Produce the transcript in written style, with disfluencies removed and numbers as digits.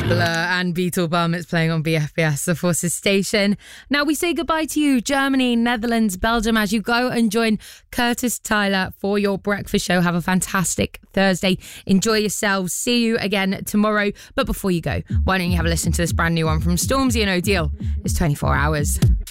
Blur and Beetlebum. It's playing on BFBS, the Forces station. Now we say goodbye to you, Germany, Netherlands, Belgium, as you go and join Curtis Tyler for your breakfast show. Have a fantastic Thursday. Enjoy yourselves. See you again tomorrow. But before you go, why don't you have a listen to this brand new one from Stormzy and O'Deal? It's 24 Hours.